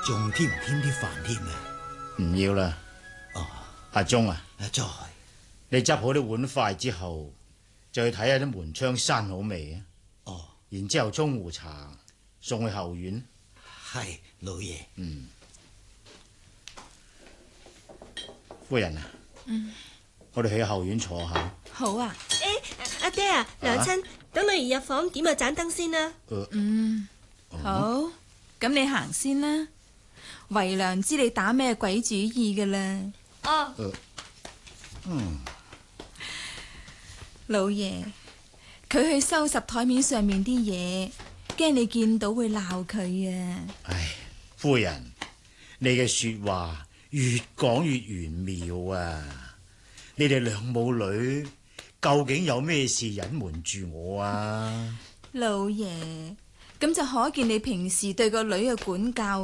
仲添唔添啲飯添啊？ 唔要啦。 哦， 阿忠啊， 在。 你執好啲碗筷之後，就去睇下啲門窗閂好未啊？ 哦， 然之後沖壺茶送去後院。 係老爺。 夫人啊，我哋去後院坐下。 好啊。 阿爹啊，娘親，等女兒入房點個盞燈先啦。 好，咁你行先啦。為娘知你打咩鬼主意噶啦。老爺，佢去收拾台面上面啲嘢，驚你見到會鬧佢啊。 唉，夫人，你嘅說話越講越玄妙啊！你哋兩母女究竟有咩事隱瞞住我啊？ 老爺，咁就可見你平時對個女嘅管教